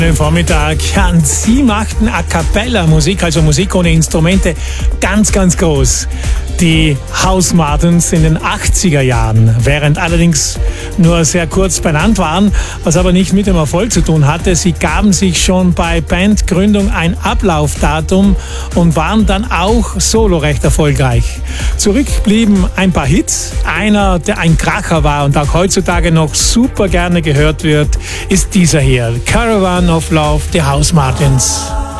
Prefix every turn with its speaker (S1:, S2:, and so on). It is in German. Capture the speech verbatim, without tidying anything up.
S1: Vormittag. Ja, und sie machten A Cappella Musik, also Musik ohne Instrumente, ganz, ganz groß. Die House Martins in den achtziger Jahren, während allerdings nur sehr kurz benannt waren, was aber nicht mit dem Erfolg zu tun hatte. Sie gaben sich schon bei Bandgründung ein Ablaufdatum und waren dann auch solo recht erfolgreich. Zurück blieben ein paar Hits. Einer, der ein Kracher war und auch heutzutage noch super gerne gehört wird, ist dieser hier, Caravan of Love, die House Martins.